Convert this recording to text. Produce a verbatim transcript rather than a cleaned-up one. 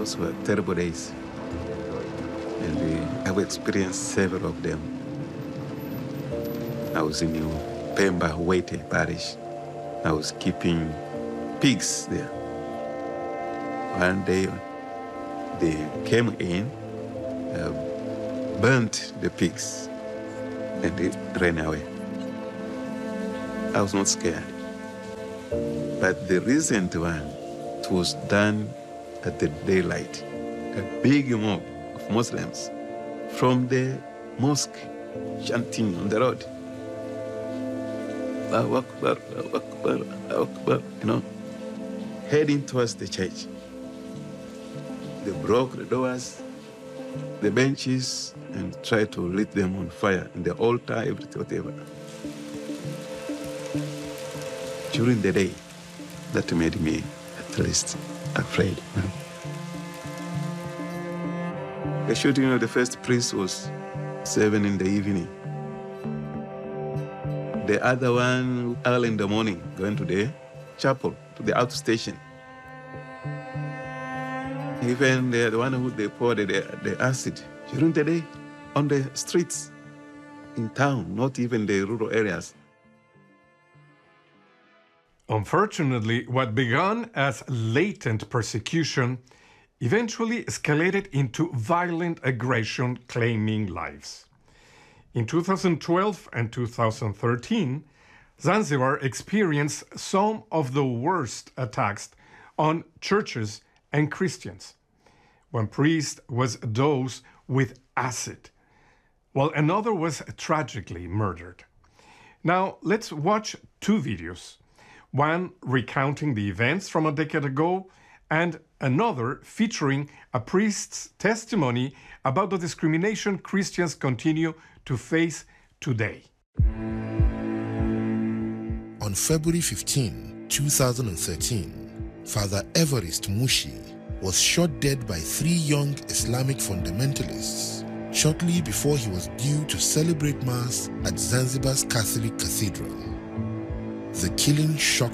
those were terrible days. And uh, I've experienced several of them. I was in Pemba, Wete parish. I was keeping pigs there. One day, they came in, uh, burnt the pigs, and they ran away. I was not scared. But the recent one, it was done at the daylight. A big mob of Muslims from the mosque chanting on the road. Allahu Akbar, Allahu Akbar, Allahu Akbar, you know, heading towards the church. They broke the doors, the benches, and tried to lit them on fire, and the altar, everything, whatever. During the day, that made me at least afraid. You know? The shooting of the first priest was seven in the evening. The other one, early in the morning, going to the chapel, to the outstation. Even the, the one who they poured the, the acid during the day on the streets in town, not even the rural areas. Unfortunately, what began as latent persecution eventually escalated into violent aggression claiming lives. In two thousand twelve and two thousand thirteen, Zanzibar experienced some of the worst attacks on churches and Christians. One priest was dosed with acid, while another was tragically murdered. Now, let's watch two videos, one recounting the events from a decade ago, and another featuring a priest's testimony about the discrimination Christians continue to face today. On February fifteenth, two thousand thirteen, Father Evarist Mushi was shot dead by three young Islamic fundamentalists shortly before he was due to celebrate Mass at Zanzibar's Catholic Cathedral. The killing shocked